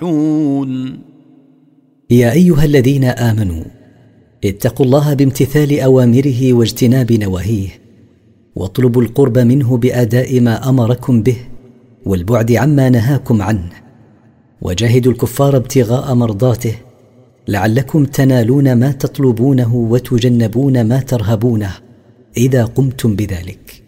يا أيها الذين آمنوا اتقوا الله بامتثال أوامره واجتناب نواهيه، واطلبوا القرب منه بأداء ما أمركم به والبعد عما نهاكم عنه، وجاهدوا الكفار ابتغاء مرضاته لعلكم تنالون ما تطلبونه وتجنبون ما ترهبونه إذا قمتم بذلك.